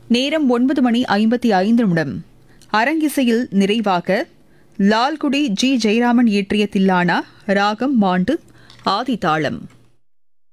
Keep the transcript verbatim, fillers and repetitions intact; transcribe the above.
நேரம் ஒன்பது மணி ஐம்பத்தி ஐந்து நிமிடம். அரங்கிசையில் நிறைவாக லால்குடி ஜி ஜெயராமன் இயற்றிய தில்லானா ராகம் மாண்டு ஆதி தாளம்.